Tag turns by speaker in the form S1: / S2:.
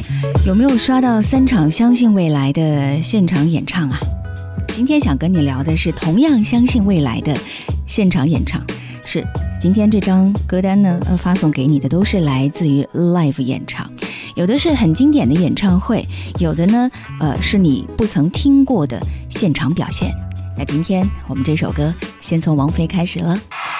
S1: 有没有刷到3场相信未来的现场演唱啊？今天想跟你聊的是同样相信未来的现场演唱。是今天这张歌单呢，发送给你的都是来自于 live 演唱，有的是很经典的演唱会，有的呢，是你不曾听过的现场表现。那今天我们这首歌先从王菲开始了。